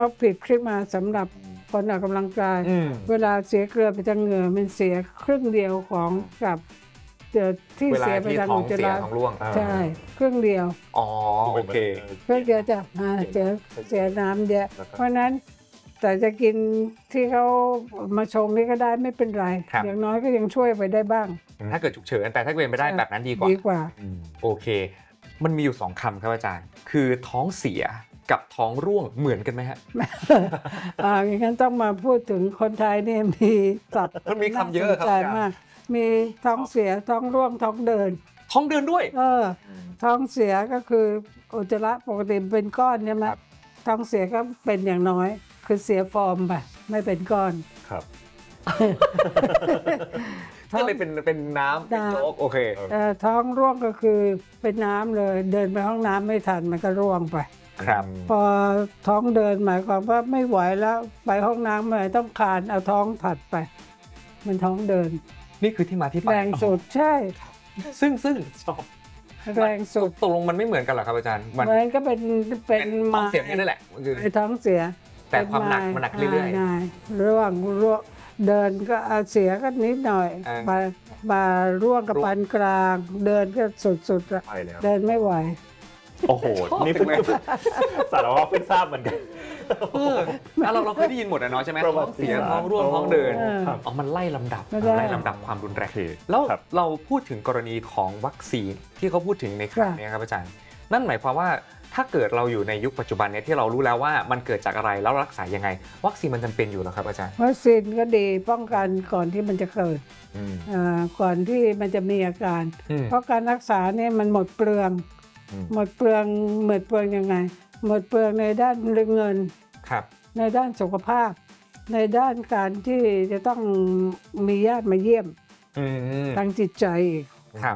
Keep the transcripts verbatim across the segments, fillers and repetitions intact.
ก็ผิดขึ้นมาสำหรับคนออกกำลังกายเวลาเสียเกลือไปทางเหงื่อมันเสียครึ่งเดียวของกับที่เสียไปทางอุจจาระใช่ครึ่งเดียวอ๋อโอเคครึ่งเดียวจะเสียเสียน้ำเยอะเพราะนั้นแต่จะกินที่เขามาชงนี่ก็ได้ไม่เป็นไรอย่างน้อยก็ยังช่วยไปได้บ้างถ้าเกิดฉุกเฉินแต่ถ้าเป็นไปได้แบบนั้นดีกว่าดีกว่าโอเคมันมีอยู่สองคำครับอาจารย์คือท้องเสียกับท้องร่วงเหมือนกันไหมฮะอ่าอย่างนั้นต้องมาพูดถึงคนไทยเนี่ยมีศัพท์มันมีคำเยอะครับอาจารย์มีท้องเสียท้องร่วงท้องเดินท้องเดินด้วยเออท้องเสียก็คืออุจจาระปกติเป็นก้อนใช่ไหมท้องเสียก็เป็นอย่างน้อยคือเสียฟอร์มไปไม่เป็นก้อนครับก็เลยเป็นเป็นน้ำเป็นโจ๊กโอเคท้องร่วงก็คือเป็นน้ำเลยเดินไปห้องน้ำไม่ทันมันก็ร่วงไปครับพอท้องเดินหมายความว่าไม่ไหวแล้วไปห้องน้ำไม่ต้องคานเอาท้องถัดไปมันท้องเดินนี่คือที่มาที่ไปแรงสุดใช่ซึ่งซึ่งชอบแรงสุดตกลงมันไม่เหมือนกันหรอครับอาจารย์มันก็เป็นเป็นท้องเสียนี่แหละไอ้ท้องเสียแต่ความหนักมันหนักเรื่อยๆร่วงร่วงเดินก็เสียก็นิดหน่อยมามาร่วงกับปานกลางเดินก็สุดๆเดินไม่ไหวโอ้โหนี่เพิ่งสารวัตรเพิ่งทราบเหมือนกันเราเราเคยได้ยินหมดนะเนาะใช่ไหมท้องเสียท้องร่วงท้องเดินอ๋อมันไล่ลำดับไล่ลำดับความรุนแรงแล้วเราพูดถึงกรณีของวัคซีนที่เขาพูดถึงในครั้งนี้ครับอาจารย์นั่นหมายความว่าถ้าเกิดเราอยู่ในยุคปัจจุบันนี้ที่เรารู้แล้วว่ามันเกิดจากอะไรแล้วรักษายังไงวัคซีนมันจำเป็นอยู่หรอครับอาจารย์วัคซีนก็ดีป้องกันก่อนที่มันจะเกิดก่อนที่มันจะมีอาการเพราะการรักษาเนี่ยมันหมดเปลืองหมดเปลืองหมดเปลืองยังไงหมดเปลืองในด้านเงินในด้านสุขภาพในด้านการที่จะต้องมีญาติมาเยี่ยมทางจิตใจครับ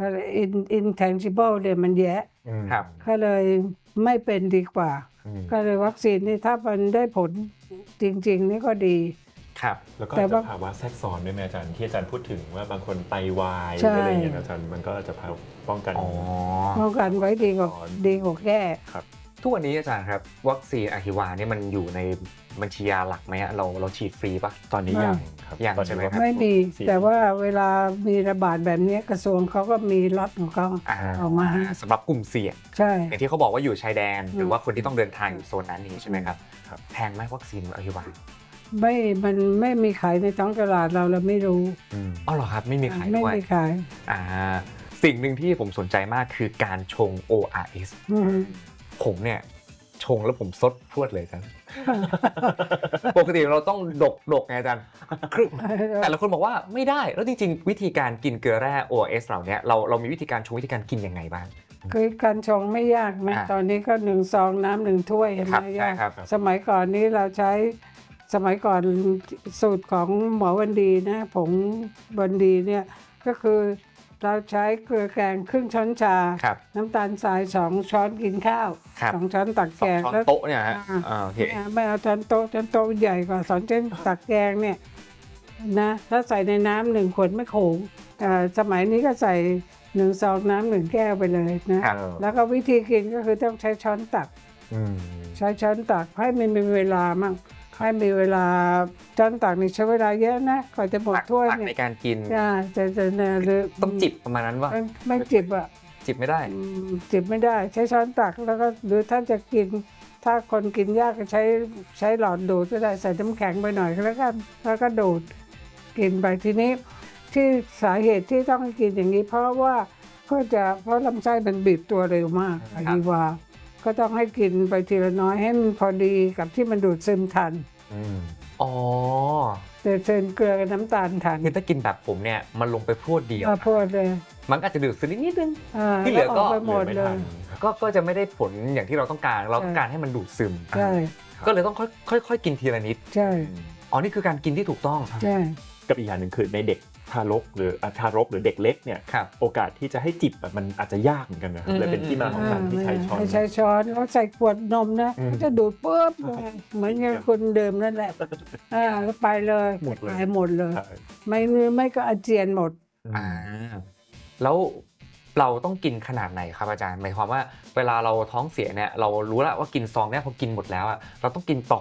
intangible เนี่ยมันแย่ก็เลยไม่เป็นดีกว่าก็เลยวัคซีนนี่ถ้ามันได้ผลจริงๆนี่ก็ดีครับแล้วก็จะภาวะแทรกซ้อนด้วยไหมอาจารย์ที่อาจารย์พูดถึงว่าบางคนไตวายอะไรอย่างเงี้ยอาจารย์มันก็จะป้องกันป้องกันไว้ดีกว่าดีกว่าแก้ครับทุกวันนี้อาจารย์ครับวัคซีนอะฮิวานี่มันอยู่ในบัญชียาหลักไหมเราเราฉีดฟรีปะตอนนี้ยังครับยังใช่ไหมครับไม่มีแต่ว่าเวลามีระบาดแบบนี้กระทรวงเขาก็มีล็อตของเขาออกมาสำหรับกลุ่มเสี่ยงใช่อย่างที่เขาบอกว่าอยู่ชายแดนหรือว่าคนที่ต้องเดินทางอยู่โซนนั้นนี้ใช่ไหมครับแพงไหมวัคซีนอะฮิวาไม่มันไม่มีขายในท้องตลาดเราเราไม่รู้อ๋อเหรอครับไม่มีขายด้วยไม่มีขายอ่าสิ่งหนึ่งที่ผมสนใจมากคือการชง โอ อาร์ เอส ผมเนี่ยชงแล้วผมซดพรวดเลยจ้ะปกติเราต้องดกดกไงอาจารย์แต่ละคนบอกว่าไม่ได้แล้วจริงๆวิธีการกินเกลือแร่ โอ อาร์ เอส เหล่านี้เราเรามีวิธีการชงวิธีการกินยังไงบ้างคือการชงไม่ยากนะตอนนี้ก็หนึ่งซองน้ำหนึ่งถ้วยเห็นไหมยากสมัยก่อนนี้เราใช้สมัยก่อนสูตรของหมอวันดีนะผงวันดีเนี่ยก็คือเราใช้เกลือแกงครึ่งช้อนชาน้ำตาลทรายสองช้อนกินข้าวสองช้อนตักแกงแล้วโต๊ะเนี่ยฮะไม่เอาช้อนโต๊ะช้อนโต๊ะใหญ่กว่าสองช้อนตักแกงเนี่ยนะถ้าใส่ในน้ำหนึ่งขวดไม่โขงสมัยนี้ก็ใส่หนึ่งซองน้ำหนึ่งแก้วไปเลยนะแล้วก็วิธีกินก็คือต้องใช้ช้อนตักใช้ช้อนตักให้มันมีเวลามั่งให้มีเวลาช้อนตักนี่ใช้เวลาเยอะนะก่อนจะหมดถ้วยในการกินจะจะจะหรือต้องจิบประมาณนั้นวะไม่จิบอ่ะจิบไม่ได้จิบไม่ได้ใช้ช้อนตักแล้วก็หรือถ้าจะกินถ้าคนกินยากก็ใช้ใช้หลอดดูดก็ได้ใส่น้ำแข็งไปหน่อยแล้วก็แล้วก็ดูดกินไปทีนี้ที่สาเหตุที่ต้องกินอย่างนี้เพราะว่าเพื่อจะเพราะลำไส้มันบีบตัวเร็วมากอะฮิวาก็ต้องให้กินไปทีละน้อยให้มันพอดีกับที่มันดูดซึมทันอ๋อแต่เซนเกลือกับน้ำตาลทันคือถ้ากินแบบผมเนี่ยมันลงไปพรวดเดียวพรวดเลยมันอาจจะดูดซึมนิดนึงที่เหลือก็หมดเลยก็ก็จะไม่ได้ผลอย่างที่เราต้องการเราต้องการให้มันดูดซึมใช่ก็เลยต้องค่อยๆกินทีละนิดใช่อ๋อนี่คือการกินที่ถูกต้องใช่กับอีกอย่างหนึ่งคือในเด็กทารกหรือทารกหรือเด็กเล็กเนี่ยโอกาสที่จะให้จิบมันอาจจะยากเหมือนกันนะเลยเป็นที่มาของการที่ใช้ช้อนใช้ช้อนเขาใส่ขวดนมนะเขาจะดูดปุ๊บเหมือนกับคนเดิมนั่นแหละอ่าก็ไปเลยไปหมดเลยไม่ไม่ก็อาเจียนหมดอ่าแล้วเราต้องกินขนาดไหนครับอาจารย์หมายความว่าเวลาเราท้องเสียเนี่ยเรารู้แล้วว่ากินซองเนี่ยพอกินหมดแล้วอ่ะเราต้องกินต่อ